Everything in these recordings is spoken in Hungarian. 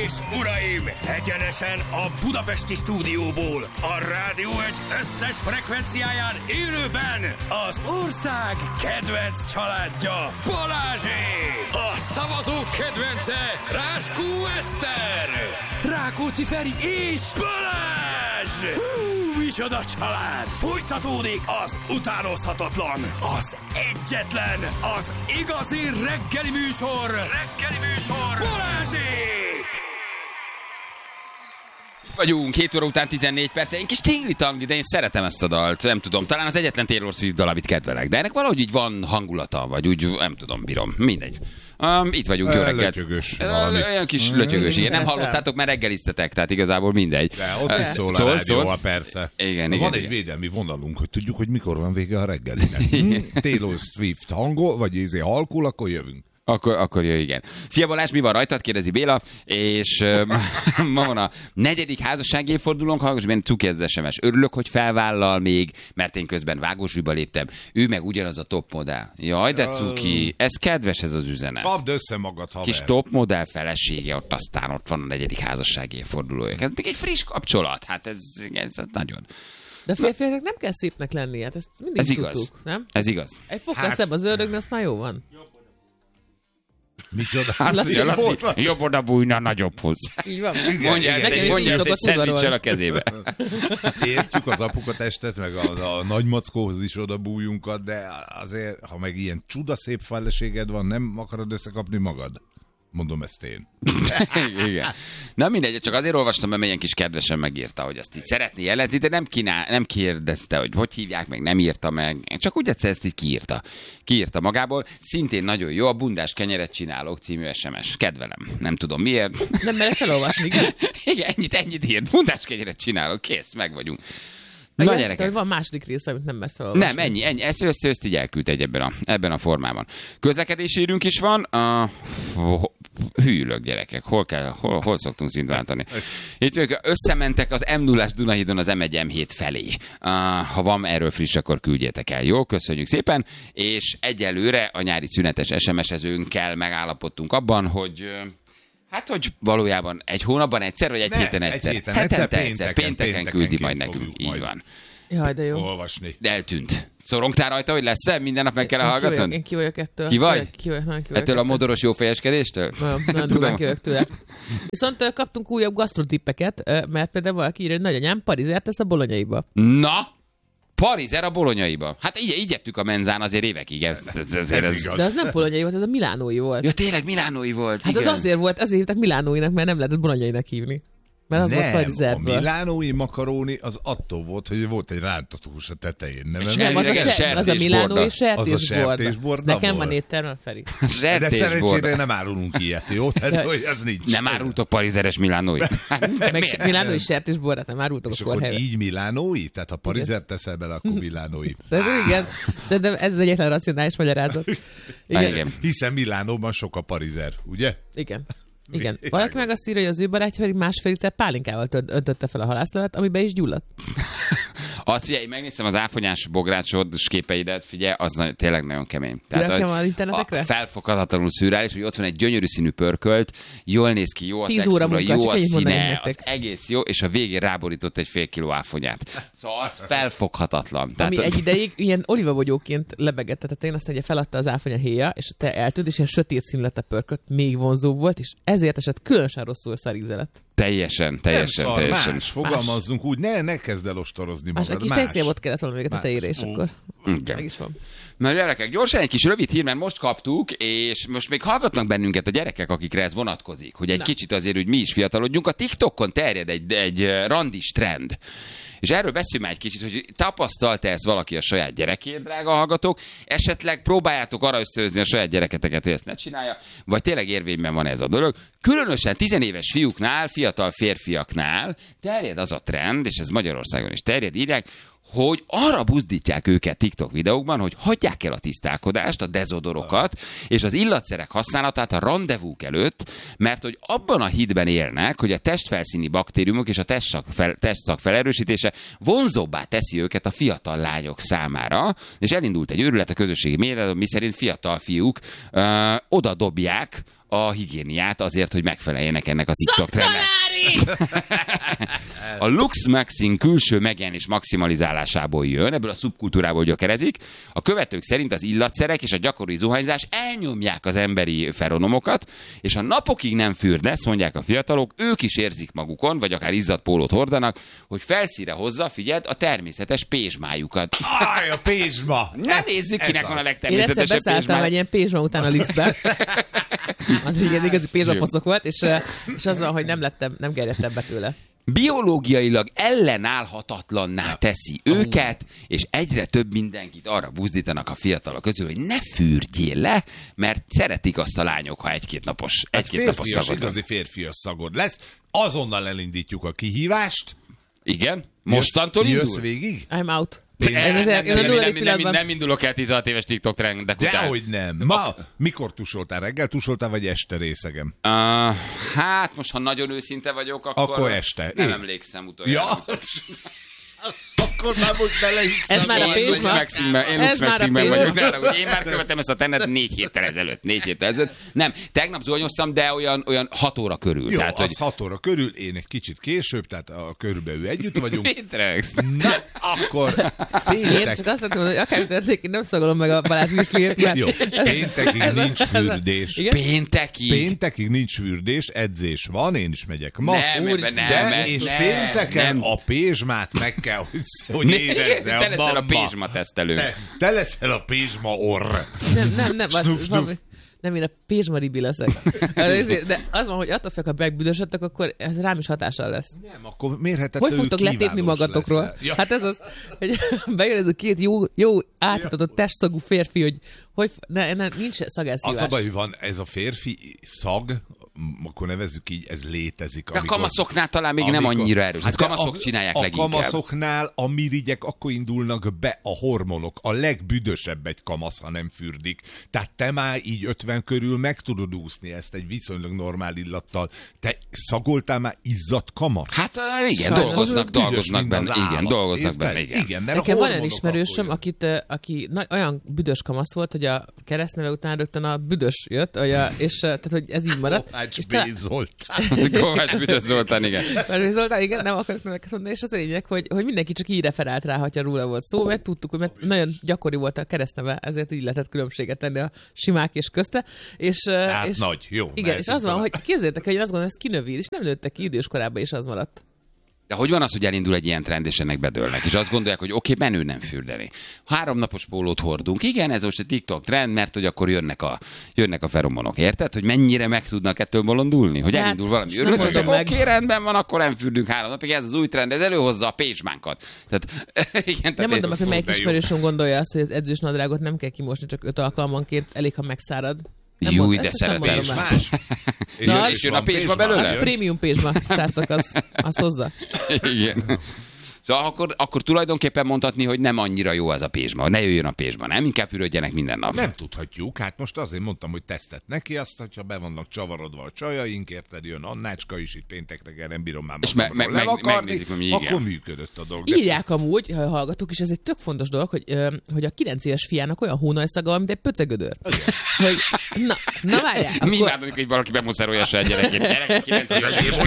és uraim, egyenesen a budapesti stúdióból, a Rádió Egy összes frekvenciáján élőben az ország kedvenc családja, Balázsék! A szavazók kedvence, Ráskó Eszter, Rákóczi Feri és Balázs! Micsoda család! Folytatódik az utánozhatatlan, az egyetlen, az igazi reggeli műsor, Balázsék! Vagyunk, 7 óra után 14 perc, egy kis tingli-tangli, de én szeretem ezt a dalt, nem tudom, talán az egyetlen Taylor Swift dal, amit kedvelek, de ennek valahogy így van hangulata, vagy úgy, nem tudom, bírom, mindegy. Itt vagyunk, jó reggelt. Lötyögös valami. Olyan kis lötyögös, igen, nem hallottátok, mert reggeliztetek, tehát igazából mindegy. De ott is szól a rádióval, persze. Igen, van egy védelmi vonalunk, hogy tudjuk, hogy mikor van vége a reggelinek. Taylor Swift hangol, vagy halkul, akkor jövünk. Akkor jöjj, igen. Szia Balázs, mi van rajtad? Kérdezi Béla, és ma van a 4. házassági évfordulónk, hallgass benne, cuki ez az SMS. Örülök, hogy felvállal még, mert én közben vágósúlyba léptem. Ő meg ugyanaz a top modell. Jaj, de cuki, ez kedves ez az üzenet. Kapd össze magad, haver. Kis top modell felesége, aztán ott van a 4. házassági évfordulója. Ez még egy friss kapcsolat, hát ez nagyon... De férfiaknak nem kell szépnek lennie, hát ezt mindig ez tudtuk, igaz. Nem? Ez igaz. Egy fokkal szebb az ördögnél, az már jó van. Micsoda? Laci, jobb oda bújna, nagyobb hoz. Így van. Mondja ezt egy szendvicsel a kezébe. Értjük az apukatestet, meg a nagymackóhoz is oda bújunkat, de azért, ha meg ilyen csudaszép feleséged van, nem akarod összekapni magad? Mondom ezt én. Igen. Na mindegy, csak azért olvastam, mert ilyen kis kedvesen megírta, hogy ezt így szeretné jelezni, de nem kérdezte, hogy hívják meg, nem írta meg. Csak úgy egyszer ezt így kiírta magából. Szintén nagyon jó, a bundás kenyeret csinálók című SMS. Kedvelem. Nem tudom miért. Nem merek felolvasni, igaz? Igen, ennyit írt. Bundás kenyeret csinálók, kész, meg vagyunk. Na gyerekek. Van második része, amit nem mersz felolvasni. Nem, ennyi. Ezt így elküldte ebben a formában. Közlekedési írünk is van. Hűlök, gyerekek. Hol szoktunk szint váltani? Itt ők összementek az M0-ás Dunahídon az M1 M7 felé. Ha van erről friss, akkor küldjétek el. Jó, köszönjük szépen. És egyelőre a nyári szünetes SMS-ezőnkkel megállapodtunk abban, hogy... Hát, hogy valójában egy hónapban egyszer, vagy héten egyszer? Hetente egyszer. Pénteken küldi majd nekünk. Így van. Jaj, de jó. Olvasni. De eltűnt. Szorongtál rajta, hogy lesz-e? Minden nap meg kell hallgatnod? Én ki vagyok ettől. Ki vagy? Ki vagyok ettől a modoros jófejeskedéstől? Nem durván ki vagyok tőle. Viszont kaptunk újabb gasztrotippeket, mert például valaki írja, hogy nagyanyám Parizert tesz a Bolonyaiba. Na! Parizer a Bolonyaiba. Hát így ettük a menzán azért évekig. Ez de az nem bolonyai volt, ez a milánói volt. Ja, tényleg milánói volt. Hát igen. Az azért volt, ezért hívták milánóinak, mert nem lehetett bolonyainak hívni. Mert az volt Parizerből. A milánói makaróni az attól volt, hogy volt egy rántott hús a tetején. Nem, az a milánói sertésbord. Nekem van étterem, Feri. De szerencsére nem árulunk ilyet, jó? Tehát, hogy ez nincs. Nem árultok parizeres milánói. Meg milánói sertésbordat nem árultok a korhelyre. És akkor így milánói? Tehát ha parizert teszel bele, akkor milánói. Szerintem ez az egyetlen racionális magyarázat. Igen. Hiszen Milánóban sok a parizer, ugye? Igen. Valaki meg azt írja, hogy az ő barátja pedig másfél liter pálinkával öntötte fel a halászlevet, amiben is gyulladt. Azt figyelj, megnéztem az áfonyás bográcsod képeidet, figyelj, az tényleg nagyon kemény. Rakjam az internetekre? Felfoghatatlanul szürális, hogy ott van egy gyönyörű színű pörkölt, jól néz ki, jó a textúra, jó a színe, az egész jó, és a végén ráborított egy fél kiló áfonyát. Szóval az felfoghatatlan. Ami egy ideig ilyen olivabogyóként lebegette, tehát én azt ugye feladta az áfonya héja, és te eltűnt, és ilyen sötét színű lett a pörkölt, még vonzóbb volt, és ezért esett különösen rosszul a szaríze lett. Teljesen. Más, fogalmazzunk úgy, ne kezd el ostorozni magad. Egy kis tejszélbot kellett volna még a tetejére, és akkor meg is van. Na gyerekek, gyorsan egy kis rövid hír, mert most kaptuk, és most még hallgatnak bennünket a gyerekek, akikre ez vonatkozik, hogy egy kicsit azért, hogy mi is fiatalodjunk. A TikTokon terjed egy randis trend. És erről beszélj már egy kicsit, hogy tapasztalta ezt valaki a saját gyerekét, drága hallgatók, esetleg próbáljátok arra ösztönözni a saját gyereketeket, hogy ezt ne csinálja, vagy tényleg érvényben van ez a dolog. Különösen 10 éves fiúknál, fiatal férfiaknál terjed az a trend, és ez Magyarországon is terjed, írják, hogy arra buzdítják őket TikTok videókban, hogy hagyják el a tisztálkodást, a dezodorokat, és az illatszerek használatát a randevúk előtt, mert hogy abban a hitben élnek, hogy a testfelszíni baktériumok és a testszak felerősítése vonzóbbá teszi őket a fiatal lányok számára, és elindult egy őrület a közösségi médiában, miszerint fiatal fiúk oda dobják a higiéniát azért, hogy megfeleljenek ennek a TikTok trendnek. A Lux Maxing külső megjelenés maximalizálásából jön, ebből a szubkultúrából gyökerezik. A követők szerint az illatszerek és a gyakori zuhanyzás elnyomják az emberi feromonokat, és ha napokig nem fürdesz, mondják a fiatalok, ők is érzik magukon, vagy akár izzadt pólót hordanak, hogy felszíre hozza, figyeld, a természetes pézsmájukat. Áj, a pézsma! Ne nézzük, kinek van a Én egyszer legtermészetesebb beszálltam pézsmája. egy ilyen pézsma után a liftbe. Az igen, igazi pézsmapocok volt, és az van, hogy nem gerjedtem be tőle. Biológiailag ellenállhatatlanná teszi őket, és egyre több mindenkit arra buzdítanak a fiatalok közül, hogy ne fürdjél le, mert szeretik azt a lányok, ha egy-két napos Férfias, szagod van. igazi férfias szagod lesz. Azonnal elindítjuk a kihívást. Igen? Mostantól Jössz indul? végig? I'm out. Nem indulok el 16 éves TikTok trendek után. Dehogy nem. Mikor tusoltál? Reggel tusoltál, vagy este részegem? Hát most, ha nagyon őszinte vagyok, akkor este. Nem emlékszem utoljára. Ja. Akkor már most belehiszem. Ez már a Én Lux pézsma? Maxingben vagyok. De arra, hogy én már követem ezt a trendet 4 héttel ezelőtt. Nem, tegnap zuhanyoztam, de olyan 6 óra körül. Jó, tehát, az hogy... 6 óra körül, én egy kicsit később, tehát körülbelül együtt vagyunk. Na, akkor Én péntek. csak azt mondom, hogy akármit történik, én nem szagolom meg a Balázs viszkét. Jó, péntekig nincs fürdés. Péntekig nincs fürdés, edzés van, én is megyek ma. És pénteken a pézsmát meg kell, hogy érezze Te a leszel a mamma. pézsma tesztelő. Te leszel a pézsma orr. Nem, nem, én a pézsmaribi leszek. De az van, hogy attól félek, ha megbüdösödtek, akkor ez rám is hatással lesz. Nem, akkor mérhetetlenül Hogy fogtok letépni kívánatos magatokról? leszel. Ja. Hát ez az, hogy bejön ez a két jó átadatott testszagú férfi, hogy nincs szagelszívás. Az a baj, hogy van ez a férfi szag, akkor nevezzük így, ez létezik. De a kamaszoknál talán még nem annyira erős. Hát kamaszok csinálják leginkább. A kamaszoknál a mirigyek akkor indulnak be a hormonok. A legbüdösebb egy kamasz, ha nem fürdik. Tehát te már így 50 körül meg tudod úszni ezt egy viszonylag normál illattal. Te szagoltál már izzadt kamasz? Hát igen, Sajnos dolgoznak benne. Igen, dolgoznak benne, igen. Mert nekem van olyan ismerősöm, aki olyan büdös kamasz volt, hogy a keresztneve után rögtön a büdös jött, és tehát, hogy ez így maradt. Kovács B. Zoltán. Kovács Büdös Zoltán, igen. Zoltán, igen, nem akarok neveket mondani, és az a lényeg, hogy mindenki csak így referált rá, hogyha róla volt szó, mert tudtuk, hogy nagyon gyakori volt a keresztneve, ezért így lehetett különbséget tenni a simák és közte. Hát nagy, jó. Igen, és az van, hogy képzeljétek, hogy azt gondolom, ez kinövi, és nem nőttek ki időskorában, és az maradt. De hogy van az, hogy elindul egy ilyen trend, és ennek bedőlnek, és azt gondolják, hogy oké, menő nem fürdeni. 3 napos pólót hordunk. Igen, ez most egy TikTok trend, mert hogy akkor jönnek a feromonok. Érted? Hogy mennyire meg tudnak ettől bolondulni? Hogy elindul valami örülsz, hogy oké, rendben van, akkor nem fürdünk 3 napig. Ez az új trend, ez előhozza a pézsmánkat. Tehát, igen, nem mondom, hogy melyik ismerősöm gondolja azt, hogy az edzős nadrágot nem kell kimosni, csak 5 alkalmanként elég, ha megszárad. Júj, de szeretem. Más. És jön a pézsma belőle? Az prémium pézsma, srácok, az hozza. Igen. Szóval akkor tulajdonképpen mondhatni, hogy nem annyira jó az a pézsma. Ne jöjjön a pézsma, nem? Inkább fürödjenek minden nap. Nem tudhatjuk. Hát most azért mondtam, hogy tesztet neki azt, hogyha be vannak csavarodva a csajaink, érted, jön Annácska is itt péntek reggel, nem bírom már és megnézik, hogy akkor működött a dolog. Írják amúgy, ha hallgatók, és ez egy tök fontos dolog, hogy a 9 éves fiának olyan hónajszaga, mint egy pöcegödör. Hogy, na várjál. Mi imádom, hogy valaki bemuszerolja a saját gyerekét. Gyerek 9 éves, és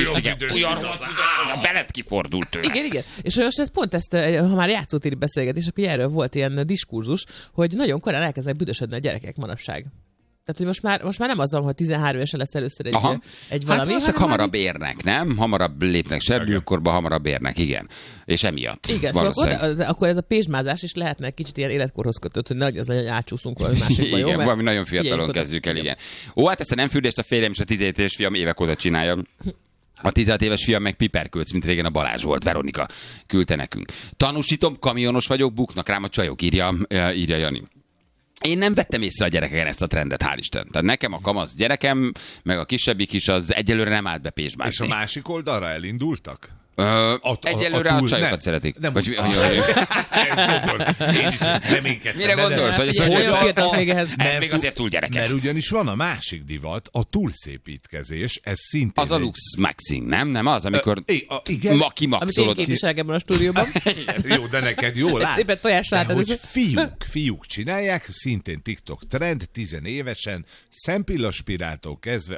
a belet kifordult tőle. Igen. És most ez pont ezt, ha már játszótéri beszélgetés, akkor erről volt ilyen diskurzus, hogy nagyon korán elkezdenek büdösödni a gyerekek manapság. Tehát, hogy most már nem az van, hogy 13 évesen lesz először egy valami. Hát hamarabb érnek, nem? Hamarabb lépnek serdülőkorba, hamarabb érnek, igen. És emiatt. Igen, szóval akkor ez a pézsmázás is lehetne egy kicsit ilyen életkorhoz kötött, hogy nehogy az legyen, hogy átsúszunk valami másikba, jó? Igen, valami nagyon fiatalon kezdjük el, igen. Hát ezt a nem fürdést a férjem és a 17 éves fiam évek óta csinálja. A 16 éves fiam meg piperkölc, mint régen a Balázs volt. Veronika küldte nekünk. Tanúsítom, kamionos vagyok, buknak rám a csajok, írja Jani. Én nem vettem észre a gyerekeken ezt a trendet, hál' Isten. Tehát nekem a kamasz gyerekem, meg a kisebbik is, az egyelőre nem állt be pézsmászni. És a másik oldalra elindultak? Egyelőre a csajokat szeretik. Nem, Vagy, én is reménykedtem. mire gondolsz? Hogy ez még azért túl gyerekes. Mert ugyanis van a másik divat, a túlszépítkezés, ez szintén... Az a lux maxing, nem az, amikor igen. kimaxolod. Amit én képviselek ebben a stúdióban. Jó, de neked jól lát. Éppen tojás de hogy fiúk csinálják, szintén TikTok trend, 10 évesen, szempillaspiráltól kezdve,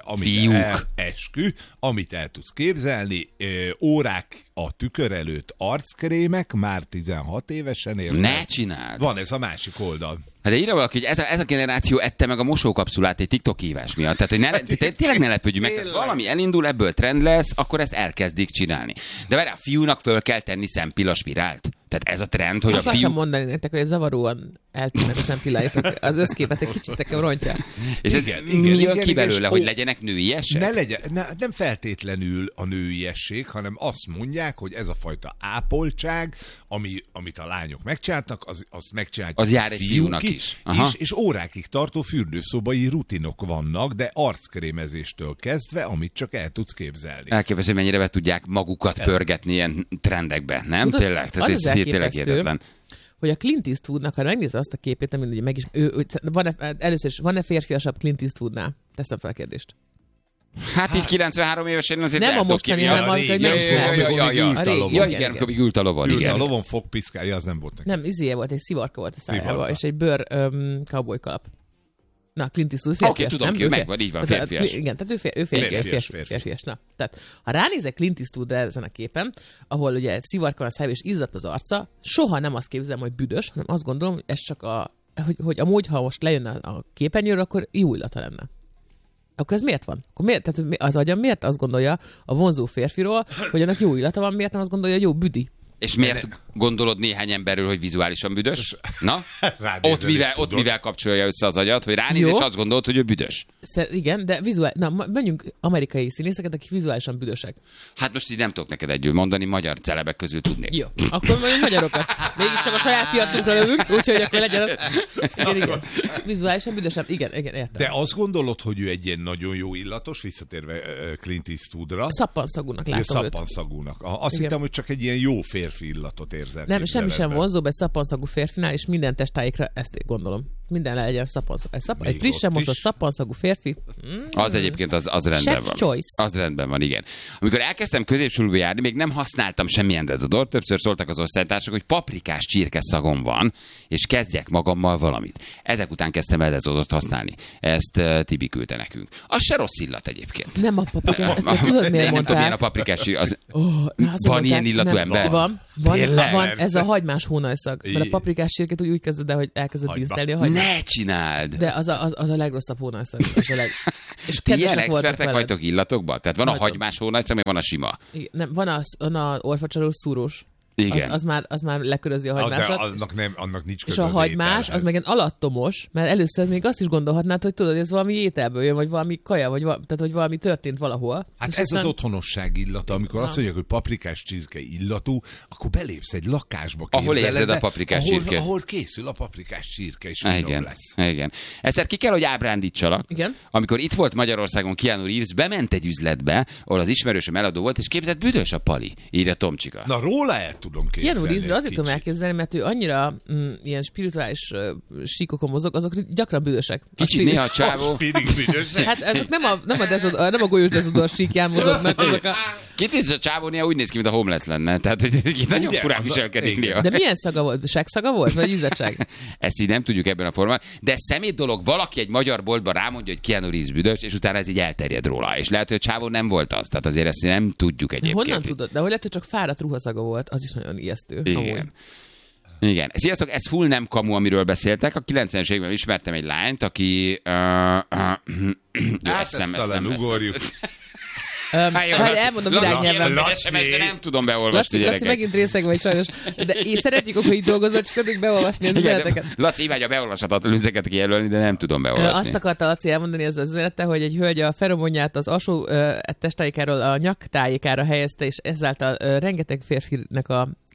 amit el tudsz képzelni, órák a tükör előtt arckrémek, már 16 évesen érnek. Ne csináld! Van ez a másik oldal. Hát de írja valaki, hogy ez a generáció ette meg a mosókapszulát egy TikTok hívás miatt. Tehát, hogy tényleg ne lepődjünk meg. Tehát valami elindul, ebből trend lesz, akkor ezt elkezdik csinálni. De várjál, a fiúnak föl kell tenni szempillaspirált. Tehát ez a trend, hogy a fiú... Akartam mondani nektek, hogy zavaróan eltűnnek a szempilláitok. Az összképet egy kicsit nekem rontja. És ez mi jön ki belőle, hogy legyenek nőiesek? Nem feltétlenül a nőiesség, hanem azt mondják, hogy ez a fajta ápoltság, amit a lányok megcsinálnak, azt megcsinálják az jár egy fiúnak is. És órákig tartó fürdőszobai rutinok vannak, de arckrémezéstől kezdve, amit csak el tudsz képzelni. Elképesztő, mennyire be tudják magukat pörgetni ilyen trendekbe, nem? Tudod, tényleg? Tehát ez tényleg hihetetlen. Hogy a Clint Eastwoodnak, ha megnézed azt a képét, nem mindegy, először is van-e férfiasabb Clint Eastwoodnál? Teszem fel a kérdést. Hát így 93 évesen azért nem a mostani, hanem az, hogy amikor ült a lovon. Ült a lovon, fogpiszkálja, az nem volt neki. Nem, izéje volt, egy szivarka volt a szájába, és egy bőr cowboy kalap. Na, Clint Eastwood férfias, tudom, nem? Megvan, így van, férfias. Igen, tehát ő férfias. Na, tehát ha ránézek Clint Eastwoodra ezen a képen, ahol ugye szivarka van a szájába és izzadt az arca, soha nem azt képzelem, hogy büdös, hanem azt gondolom, hogy ez csak hogy amúgy, ha most lejönne a képernyőről, akkor jó illata lenne. Akkor ez miért van? Akkor miért, tehát az agyam miért azt gondolja a vonzó férfiról, hogy annak jó illata van, miért nem azt gondolja, hogy jó büdi? És miért gondolod néhány emberről, hogy vizuálisan büdös? Na? Ott mivel kapcsolja össze az agyat, hogy ránéz, és azt gondolod, hogy ő büdös. Igen, de menjünk amerikai színészeket, akik vizuálisan büdösek. Hát most így nem tudok neked együl mondani, magyar celebek közül tudnék. Jó, akkor mondjuk magyarokat. Mégiscsak a saját piacunkra lövünk, úgyhogy akkor legyen. Igen. Vizuálisan büdösebb. Igen, értem. De azt gondolod, hogy ő egy ilyen nagyon jó illatos, visszatérve Clint Eastwoodra. Szappanszagúnak látom őt. Szappanszagúnak. Azt hittem, hogy csak egy ilyen jó férfi illatot érzel. Nem, semmi sem vonzóbb egy szappanszagú férfinál, és minden testáikra ezt gondolom. Minden legyen szappanszagú. Egy frissen mosott szappanszagú férfi. Az egyébként az rendben van. Choice. Az rendben van, igen. Amikor elkezdtem középsúlyba járni, még nem használtam semmilyen dezodort, többször szóltak az osztálytársak, hogy paprikás csirkeszagom van, és kezdjek magammal valamit. Ezek után kezdtem el dezodort használni. Ezt Tibi küldte nekünk. Az se rossz illat egyébként. Nem a paprikás. Tudod, miért mondtál? Milyen a paprikás van ilyen illatú ember? Van ez a hagymás hónajszag. Mert a paprikás csirkét úgy kezded el, hogy elkezded dísztelni a hagymát. Ne csináld! De az a legrosszabb hónajszag. És ti ilyen expertek vagytok illatokban? Tehát van a hagymás hónajszag, meg van a sima. Nem, van a orfacsalós szúrós. Igen. Az már lekörözi a hagymásat. Annak nincs és köze a az hagymás, ételhez. az meg egy alattomos, mert először még azt is gondolhatnád, hogy tudod, hogy ez valami ételből jön, vagy valami kaja, tehát hogy valami történt valahol. Hát ez az otthonosság illata, amikor azt mondják, hogy paprikás csirke illatú, akkor belépsz egy lakásba. Ahol érzed a paprikás csirke. Ahol készül a paprikás csirke, és finom lesz. Igen. Egyszer ki kell, hogy ábrándítsalak. Igen. Amikor itt volt Magyarországon Keanu Reeves, bement egy üzletbe, ahol az ismerősöm eladó volt, és képzett, büdös a pali, írja Tomcsika. Na róla el tudom képzelni. Azért tudom elképzelni, mert ő annyira ilyen spirituális síkokon mozog, azok gyakran büdösek. Kicsit néha a csávó. Hát ezek nem a golyós dezodor síkján mozognak. Kicsit a csávó néha úgy néz ki, mint a homeless lenne. Tehát hogy nagyon furán viselkedik néha. De milyen szaga volt? Segszaga volt? Vagy ízettség? Ezt így nem tudjuk ebben a formában. De szemét dolog, valaki egy magyar boltban rámondja, hogy Keanu Reeves büdös, és utána ez így elterjed róla. És lehet, hogy a csávó nem volt az. Tehát azért ezt nem tudjuk egyébként. Honnan tudod? De hogy lehet, hogy csak fáradt ruhaszaga volt, az is nagyon ijesztő. Igen. Igen. Sziasztok, ez full nem kamu, amiről beszéltek. A 90-es években ismertem egy lányt, aki... ezt talán ugorjuk. Elmondom iránynyelven. De nem tudom beolvasni, Laci megint részeg vagy sajnos. De én szeretjük, hogy itt dolgozol, csak tudjuk beolvasni az üzeneteket. Laci imádja beolvashatatlan üzeneteket kijelölni, de nem tudom beolvasni. Azt akarta Laci elmondani ezzel az üzenete, hogy egy hölgy a feromonját az alsó testtájikáról a nyaktájikára helyezte, és ezáltal rengeteg férfinek a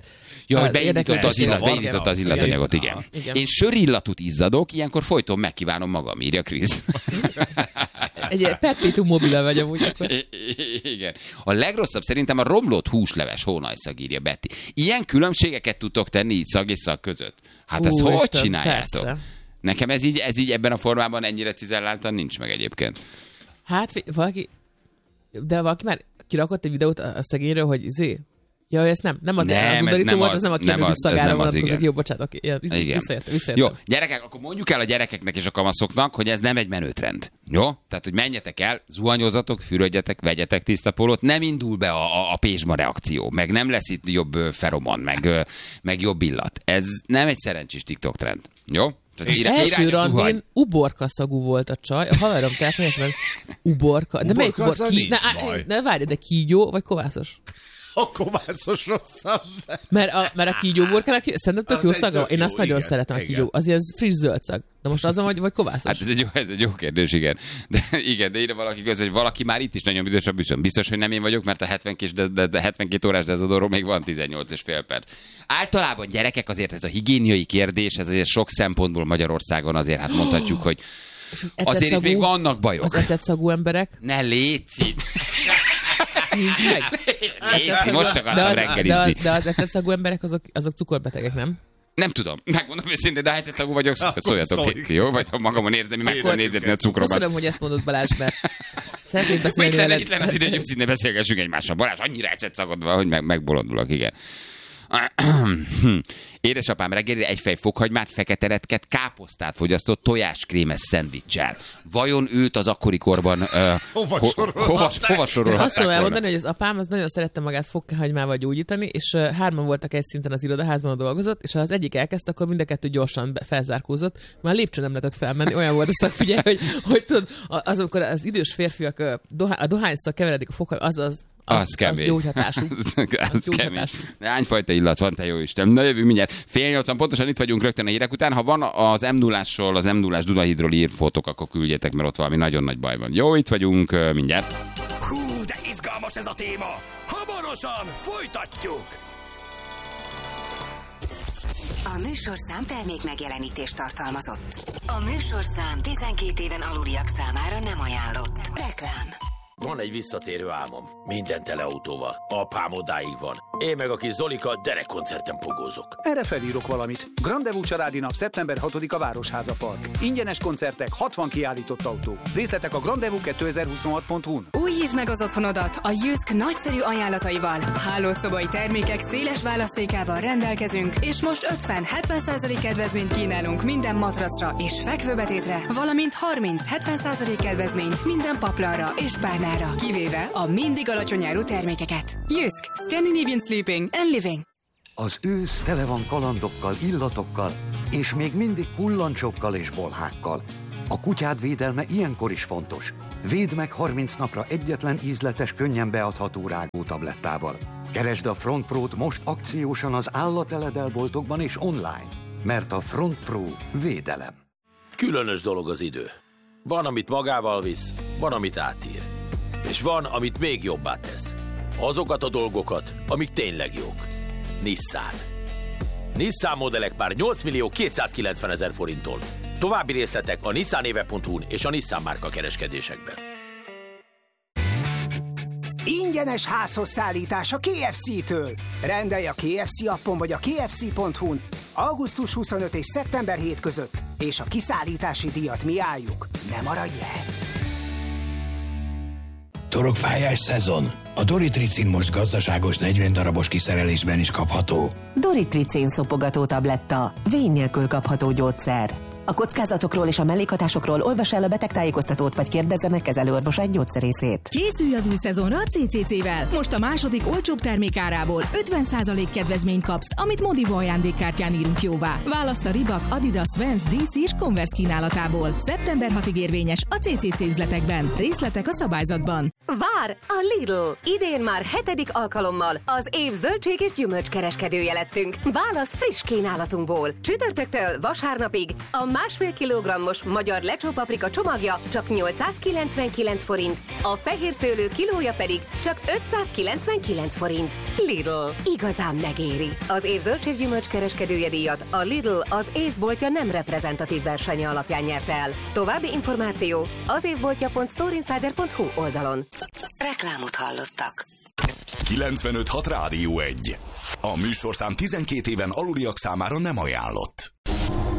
Ja, hogy beindította az illatanyagot, igen. Én sörillatút izzadok, ilyenkor folyton megkívánom magam, írja Krisz. Egy perpétum mobile vagy amúgy akkor. Igen. A legrosszabb szerintem a romlott húsleves hónajszag, írja Betty. Ilyen különbségeket tudtok tenni így szag és szag között? Hát ezt hogy csináljátok? Persze. Nekem ez így ebben a formában ennyire cizelláltan nincs meg egyébként. Hát valaki már kirakott egy videót a szegényről, hogy ja, ez nem az undorító volt, az nem a kiemlő szagára vonatkozik. Jó, bocsánat, visszajött. Jó, gyerekek, akkor mondjuk el a gyerekeknek és a kamaszoknak, hogy ez nem egy menőtrend. Jó? Tehát, hogy menjetek el, zuhanyozatok, fürödjetek, vegyetek tiszta pólót, nem indul be a pézsma reakció, meg nem lesz itt jobb feromon, meg jobb illat. Ez nem egy szerencsés TikTok trend. Jó? Első randin uborkaszagú volt a csaj, a haverom telefonjában uborka. De melyik uborka? Ne várj, de kígyó vagy kovászos? A kovászos rosszabb. Mert a kígyó burkának szerinted tök jó szaga? Én azt nagyon szeretem a kígyó. Az ilyen friss zöld szag. De most az vagy kovászos? Hát ez egy jó kérdés, igen. De ide valaki közül, hogy valaki már itt is nagyon büdösebb büszöm. Biztos, hogy nem én vagyok, mert a 72 órás dezodorról még van 18,5 perc. Általában gyerekek azért ez a higiéniai kérdés, ez azért sok szempontból Magyarországon azért hát mondhatjuk, hogy azért itt még vannak bajok. Az etetszagú emberek? Ne létszik! Nincs meg. Most akartam reggelizni. De az etetszagú emberek azok cukorbetegek, nem? Nem tudom. Megmondom őszintén, de ha etetszagú vagyok, szóljatok, jó? Vagy ha magamon érzem, meg fogom nézni a cukromat. Köszönöm, hogy ezt mondod, Balázs, mert szeretnék beszélni veled. Itt lenne az idő, hogy nyugodtan beszélgessünk egymással. Balázs, annyira etetszagod van, hogy megbolondulok, igen. Édesapám reggelire egy fej fokhagymát, fekete retket, káposztát fogyasztott tojáskrémes szendviccsel. Vajon őt az akkori korban hova sorolhatták? Azt tudom elmondani, hogy az apám az nagyon szerette magát fokhagymával gyógyítani, és 3 voltak egy szinten az irodaházban, dolgozott, és ha az egyik elkezdte, akkor mind a 2 gyorsan felzárkózott. Már lépcsőn nem lehetett felmenni, olyan volt a szakfigyelő, hogy tudod, amikor az idős férfiak a dohányszal keveredik a fokhagymával, az gyógyhatású. Az kemény. Hányfajta illat van, te jó Isten. Na jövünk mindjárt. 7:30 pontosan itt vagyunk rögtön a hírek után. Ha van az M0-ásról, az M0-ás Dunahídról ír fotók, akkor küldjétek, mert ott valami nagyon nagy baj van. Jó, itt vagyunk mindjárt. Hú, de izgalmas ez a téma. Hamarosan folytatjuk. A műsorszám termék megjelenítést tartalmazott. A műsorszám 12 éven aluliak számára nem ajánlott. Reklám. Van egy visszatérő álmom. Minden teleautóval. Apám odáig van. Én meg a kis Zolika derekkoncerten pogózok. Erre felírok valamit. Grandevú családi nap szeptember 6-a Városháza Park. Ingyenes koncertek, 60 kiállított autó. Részletek a grandevú2026.hu-n. Újítsd meg az otthonodat a Jysk nagyszerű ajánlataival. Hálószobai termékek széles választékával rendelkezünk, és most 50-70% kedvezményt kínálunk minden matracra és fekvőbetétre, valamint 30-70% kedvezményt minden paplanra és párnára, kivéve a mindig alacsony árú termékeket. Jysk, Scandinavian Sleeping and Living. Az ősz tele van kalandokkal, illatokkal, és még mindig kullancsokkal és bolhákkal. A kutyád védelme ilyenkor is fontos. Védd meg 30 napra egyetlen ízletes, könnyen beadható rágótablettával. Keresd a Front Pro-t most akciósan az állateledel-boltokban és online, mert a Front Pro védelem. Különös dolog az idő. Van, amit magával visz, van, amit átír. És van, amit még jobbá tesz. Azokat a dolgokat, amik tényleg jók. Nissan. Nissan modellek már 8.290.000 forinttól. További részletek a nissanéve.hu-n és a Nissan márka kereskedésekben. Ingyenes házhoz szállítás a KFC-től. Rendelj a KFC appon vagy a kfc.hu-n augusztus 25 és szeptember 7 között, és a kiszállítási díjat mi álljuk. Ne maradj le! Torokfájás szezon. A Doritricin most gazdaságos 40 darabos kiszerelésben is kapható. Doritricin szopogató tabletta. Vény nélkül kapható gyógyszer. A kockázatokról és a mellékhatásokról olvas el a betegtájékoztatót, vagy kérdezze meg kezelőorvosát gyógyszerészét. Készülj az új szezonra a CCC-vel. Most a második olcsóbb termékárából 50% kedvezményt kapsz, amit Modivo ajándékkártyán írunk jóvá. Válassz a Reebok, Adidas, Vans, DC és Converse kínálatából. Szeptember 6-ig érvényes a CCC üzletekben. Részletek a szabályzatban. Vár a Lidl! Idén már 7. alkalommal az év zöldség és gyümölcskereskedője lettünk. Válasz friss kínálatunkból. Csütörtöktől vasárnapig a 1,5 kilogrammos magyar lecsópaprika csomagja csak 899 forint, a fehér szőlő kilója pedig csak 599 forint. Lidl. Igazán megéri. Az év zöldség gyümölcskereskedője díjat a Lidl az évboltja nem reprezentatív versenye alapján nyerte el. További információ az évboltja.storeinsider.hu oldalon. Reklámot hallottak. 95.6 Rádió 1. A műsorszám 12 éven aluliak számára nem ajánlott.